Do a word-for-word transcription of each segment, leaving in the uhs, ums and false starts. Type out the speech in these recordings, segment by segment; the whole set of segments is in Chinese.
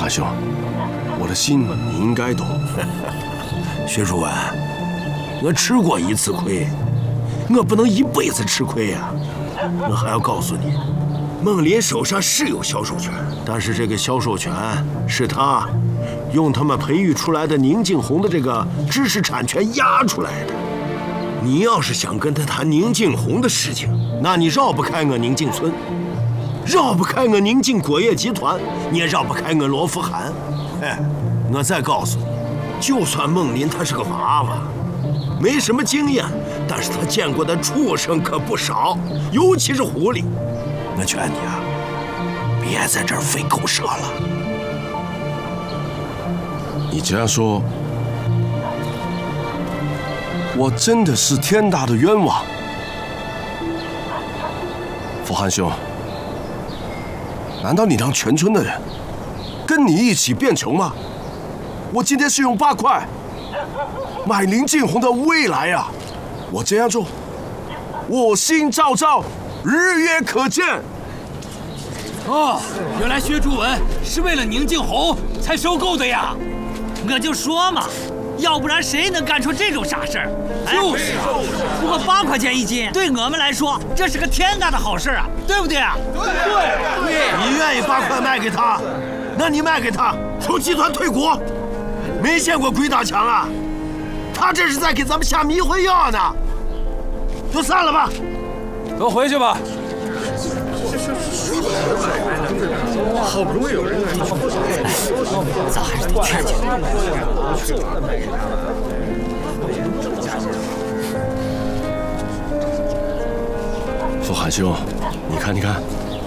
海兄，我的心你应该懂。 薛书文，我吃过一次亏，我不能一辈子吃亏呀、啊。我还要告诉你，孟林手上是有销售权，但是这个销售权是他用他们培育出来的宁静红的这个知识产权压出来的。你要是想跟他谈宁静红的事情，那你绕不开我宁静村，绕不开我宁静果业集团，你也绕不开我罗福涵。哎，我再告诉你，就算孟林他是个娃娃，没什么经验，但是他见过的畜生可不少，尤其是狐狸。我劝你啊，别在这儿费口舌了。 你这样说，我真的是天大的冤枉。福涵兄，难道你让全村的人跟你一起变穷吗？我今天是用八块买林静红的未来啊！我这样做，我心照照，日月可见。 哦，原来薛朱文是为了宁静红才收购的呀！ 我就说嘛，要不然谁能干出这种傻事儿？ 就是啊， 不过八块钱一斤，对我们来说这是个天大的好事啊，对不对啊？ 对对， 你愿意八块卖给他，那你卖给他，从集团退股。没见过鬼打墙啊！他这是在给咱们下迷魂药呢。都散了吧， 都回去吧。 好不容易有人来， 咱还是得劝劝。 福涵兄，你看，你看，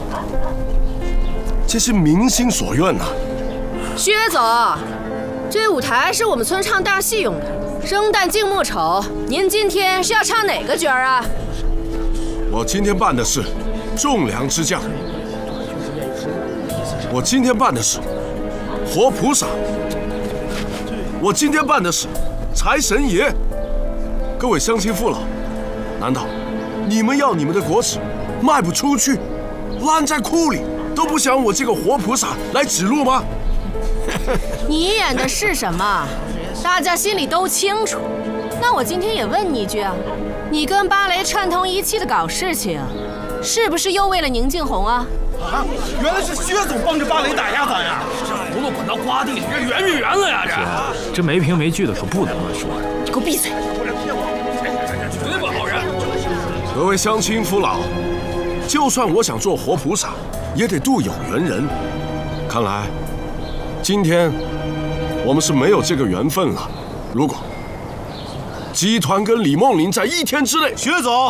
这是民心所愿呐、啊。 薛总，这舞台是我们村唱大戏用的，生旦净末丑，您今天是要唱哪个角儿啊？ 我今天办的是种粮之将，我今天办的是活菩萨，我今天办的是财神爷。各位乡亲父老，难道你们要你们的果子卖不出去，烂在库里，都不想我这个活菩萨来指路吗？ 你演的是什么？大家心里都清楚。那我今天也问你一句啊，你跟芭蕾串通一气的搞事情，是不是又为了宁静红啊？ 啊，原来是薛总帮着芭蕾打压咱呀！ 这葫芦滚到瓜地里，这圆是圆了呀！ 这这没凭没据的可不能乱说。 你给我闭嘴！ 绝对不好人。 各位乡亲父老，就算我想做活菩萨，也得度有缘人。看来今天我们是没有这个缘分了。如果集团跟李梦林在一天之内， 薛总，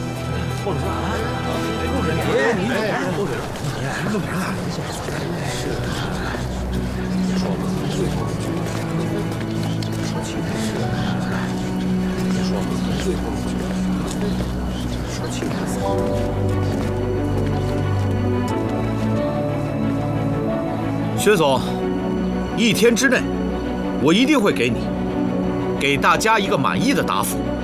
薛总，一天之内，我一定会给你，给大家一个满意的答复。